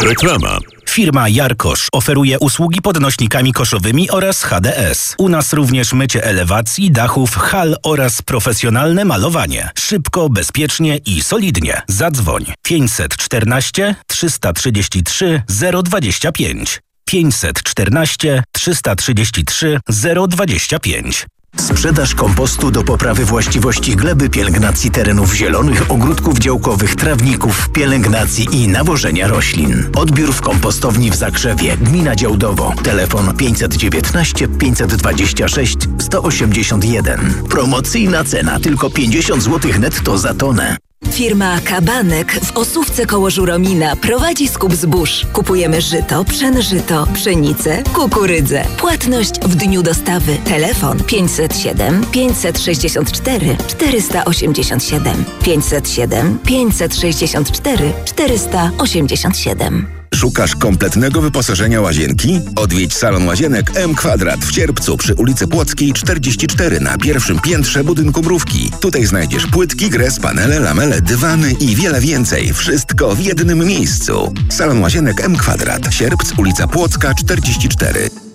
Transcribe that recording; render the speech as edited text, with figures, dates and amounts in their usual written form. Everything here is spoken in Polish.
Reklama. Firma Jarkosz oferuje usługi podnośnikami koszowymi oraz HDS. U nas również mycie elewacji, dachów, hal oraz profesjonalne malowanie. Szybko, bezpiecznie i solidnie. Zadzwoń 514 333 025. 514 333 025. Sprzedaż kompostu do poprawy właściwości gleby, pielęgnacji terenów zielonych, ogródków działkowych, trawników, pielęgnacji i nawożenia roślin. Odbiór w kompostowni w Zakrzewie, gmina Działdowo. Telefon 519 526 181. Promocyjna cena tylko 50 zł netto za tonę. Firma Kabanek w Osówce koło Żuromina prowadzi skup zbóż. Kupujemy żyto, pszenżyto, pszenicę, kukurydzę. Płatność w dniu dostawy. Telefon 507 564 487 507 564 487. Szukasz kompletnego wyposażenia łazienki? Odwiedź salon łazienek M Kwadrat w Sierpcu przy ulicy Płockiej 44 na pierwszym piętrze budynku Mrówki. Tutaj znajdziesz płytki, gres, panele, lamele, dywany i wiele więcej. Wszystko w jednym miejscu. Salon łazienek M Kwadrat. Sierpc, ulica Płocka 44.